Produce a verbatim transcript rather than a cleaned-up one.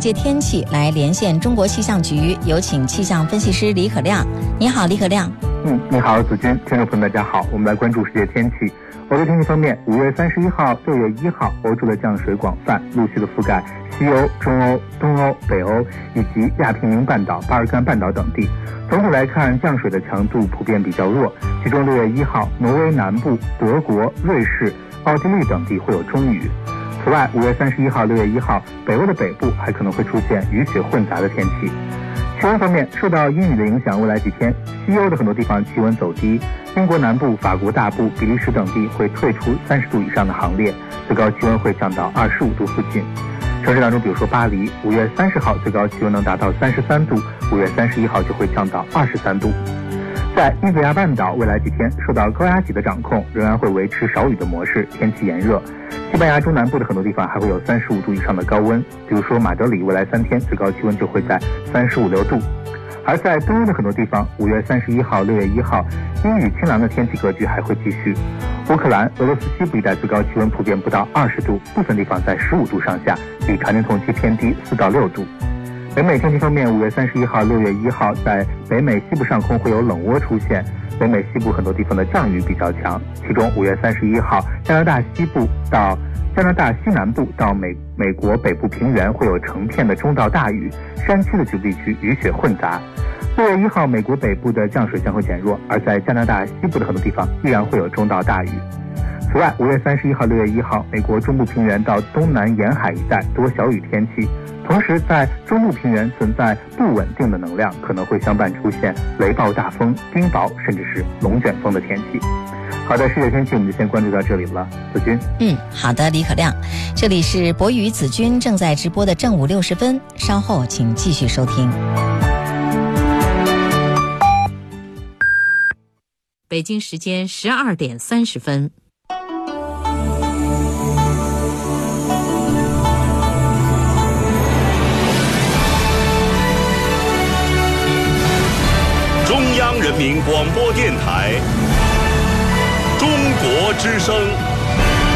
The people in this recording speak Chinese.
界天气，来连线中国气象局，有请气象分析师李可亮。你好，李可亮。 嗯，你好，子君，听众朋友们，大家好。我们来关注世界天气。欧洲天气方面，五月三十一号、六月一号，欧洲的降水广泛，陆续的覆盖西欧、中欧、东欧、北欧以及亚平宁半岛、巴尔干半岛等地。总体来看，降水的强度普遍比较弱，其中六月一号，挪威南部、德国、瑞士、奥地利等地会有中雨。此外，五月三十一号、六月一号，北欧的北部还可能会出现雨雪混杂的天气。气温方面，受到阴雨的影响，未来几天西欧的很多地方气温走低，英国南部、法国大部、比利时等地会退出三十度以上的行列，最高气温会降到二十五度附近。城市当中，比如说巴黎，五月三十号最高气温能达到三十三度，五月三十一号就会降到二十三度。在伊比亚半岛，未来几天受到高压脊的掌控，仍然会维持少雨的模式，天气炎热。西班牙中南部的很多地方还会有三十五度以上的高温，比如说马德里，未来三天最高气温就会在三十五六度。而在东欧的很多地方，五月三十一号、六月一号，阴雨清凉的天气格局还会继续。乌克兰、俄罗斯西部一带最高气温普遍不到二十度，部分地方在十五度上下，比常年同期偏低四到六度。北美天气方面，五月三十一号、六月一号，在北美西部上空会有冷涡出现，北美西部很多地方的降雨比较强，其中五月三十一号，加拿大西部到加拿大西南部到美美国北部平原会有成片的中到大雨，山区的局部地区雨雪混杂。六月一号，美国北部的降水将会减弱，而在加拿大西部的很多地方依然会有中到大雨。此外，五月三十一号、六月一号，美国中部平原到东南沿海一带多小雨天气，同时在中部平原存在不稳定的能量，可能会相伴出现雷暴大风、冰雹甚至是龙卷风的天气。好的，世界天气我们就先关注到这里了。子君， 嗯，好的，李可亮，这里是博宇子君正在直播的正午六十分，稍后请继续收听。 北京时间十二点三十分。 中央人民广播电台，中国之声。